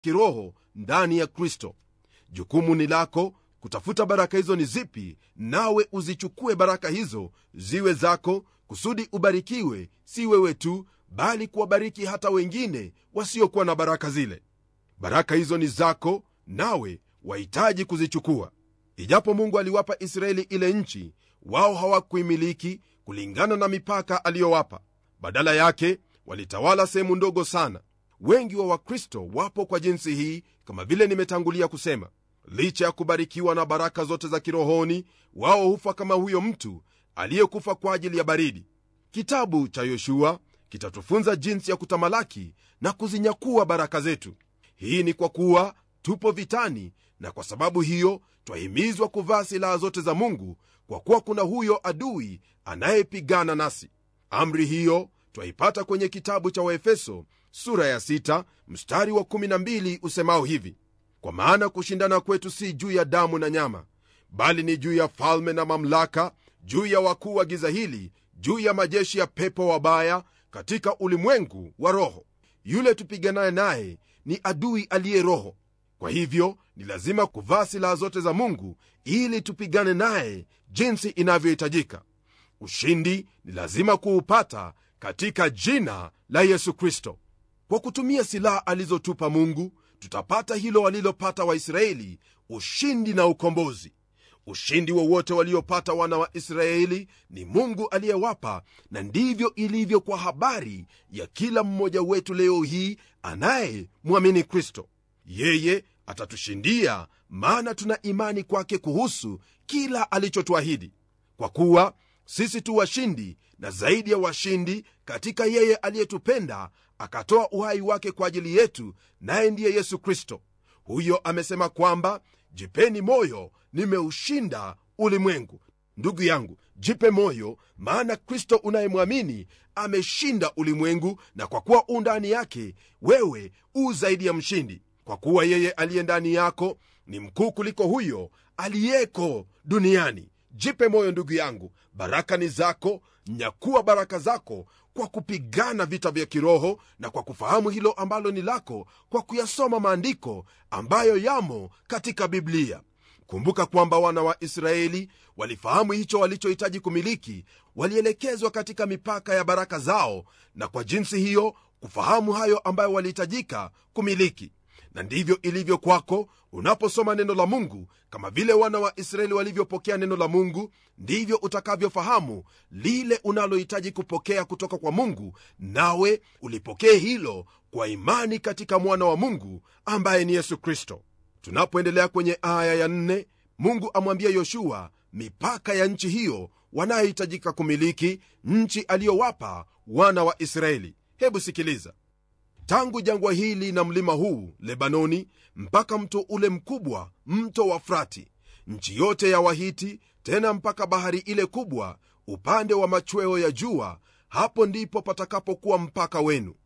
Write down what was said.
kiroho ndani ya Kristo. Jukumu ni lako kutafuta baraka hizo ni zipi, nawe uzichukue baraka hizo ziwe zako, kusudi ubarikiwe, si wewe tu, bali kuwabariki hata wengine wasiokuwa na baraka zile. Baraka hizo ni zako, nawe wahitaji kuzichukua. Ijapo Mungu aliwapa Israeli ile nchi, wao hawakuimiliki kulingana na mipaka aliyowapa. Badala yake walitawala sehemu ndogo sana. Wengi wa Wakristo wapo kwa jinsi hii, kama vile nimetangulia kusema. Licha ya kubarikiwa na baraka zote za kirohoni, wao hufa kama huyo mtu aliyekufa kwa ajili ya baridi. Kitabu cha Yoshua kitatufunza jinsi ya kutamalaki na kuzinyakua baraka zetu. Hii ni kwa kuwa tupo vitani, na kwa sababu hiyo twahimizwa kuvaa silaha zote za Mungu, kwa kuwa kuna huyo adui anayepigana nasi. Amri hiyo twaipata kwenye kitabu cha Waefeso sura ya 6 mstari wa 12 usemao hivi: kwa maana kushindana kwetu si juu ya damu na nyama, bali ni juu ya falme na mamlaka, juu ya wakuu wa giza hili, juu ya majeshi ya pepo wabaya katika ulimwengu wa roho. Yule tupiganaye naye ni adui aliye roho. Kwa hivyo ni lazima kuvaa silaha zote za Mungu ili tupigane naye jinsi inavyohitajika. Ushindi ni lazima kuupata katika jina la Yesu Kristo. Kwa kutumia silaha alizotupa Mungu, tutapata hilo walilopata Waisraeli, ushindi na ukombozi. Ushindi wowote waliopata wana wa Israeli ni Mungu aliyewapa, na ndivyo ilivyo kwa habari ya kila mmoja wetu leo hii anayemwamini Kristo. Yeye atatushindia, maana tuna imani kwake kuhusu kila alichotuahidi. Kwa kuwa sisi tu washindi na zaidi ya washindi katika yeye aliyetupenda akatoa uhai wake kwa ajili yetu, naye ndiye Yesu Kristo. Huyo amesema kwamba jipeni moyo, nimeushinda ulimwengu. Ndugu yangu, jipe moyo, maana Kristo unayemwamini ameshinda ulimwengu, na kwa kuwa u ndani yake, wewe u zaidi ya mshindi, kwa kuwa yeye aliye ndani yako ni mkuu kuliko huyo aliyeko duniani. Jipe moyo ndugu yangu, baraka ni zako. Nyakua baraka zako kwa kupigana vita vya kiroho, na kwa kufahamu hilo ambalo ni lako kwa kuyasoma maandiko ambayo yamo katika Biblia. Kumbuka kwamba wana wa Israeli walifahamu hicho walichohitaji kumiliki, walielekezwa katika mipaka ya baraka zao, na kwa jinsi hiyo kufahamu hayo ambayo walihitajika kumiliki. Na ndivyo ilivyo kwako unaposoma neno la Mungu. Kama vile wana wa Israeli walivyopokea neno la Mungu, ndivyo utakavyofahamu lile unalohitaji kupokea kutoka kwa Mungu, nawe ulipokee hilo kwa imani katika mwana wa Mungu ambaye ni Yesu Kristo. Tunapoendelea kwenye aya ya 4, Mungu amwambia Yoshua mipaka ya nchi hiyo wanayohitajika kumiliki, nchi aliyowapa wana wa Israeli. Hebu sikiliza: tangu jangwa hili na mlima huu Lebanoni mpaka mto ule mkubwa, mto wa Frati, nchi yote ya Wahiti, tena mpaka bahari ile kubwa upande wa machweo ya jua, hapo ndipo patakapokuwa mpaka wenu.